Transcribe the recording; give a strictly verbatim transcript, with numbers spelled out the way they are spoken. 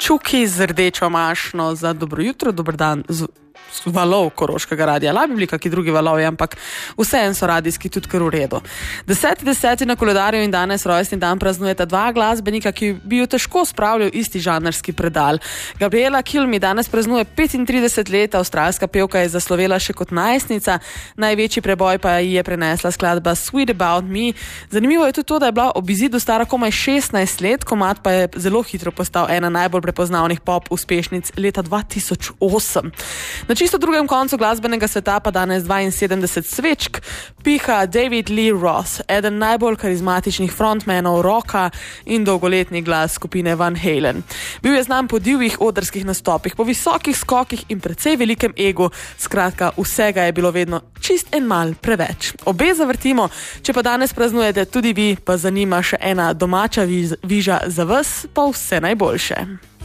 Čuki z rdečo mašno za dobro jutro, dober dan z valov Koroškega radia. Lahko bi bili kakšni drugi valovi, ampak vseeno so radijski tudi kar v redu. Deseti deseti na koledarju in danes rojstni dan praznujeta dva glasbenika, ki bi jo težko spravljal isti žanrski predal. Gabriela Kilmi danes praznuje petintrideset let, avstralska pevka je zaslovela še kot najstnica, največji preboj pa ji je prenesla skladba Sweet About Me. Zanimivo je tudi to, da je bila ob izidu stara komaj šestnajst let, komad pa je zelo hitro postal ena najbolj prepoznavnih pop uspešnic leta dva tisoč osem. Na čisto drugem koncu glasbenega sveta pa danes dvainsedemdeset svečk piha David Lee Roth, eden najbolj karizmatičnih frontmenov rocka in dolgoletni glas skupine Van Halen. Bil je znan po divjih odrskih nastopih, po visokih skokih in precej velikem egu, skratka vsega je bilo vedno čist en mal preveč. Obe zavrtimo, če pa danes praznujete tudi vi, pa zanima še ena domača viža za vas, pa vse najboljše.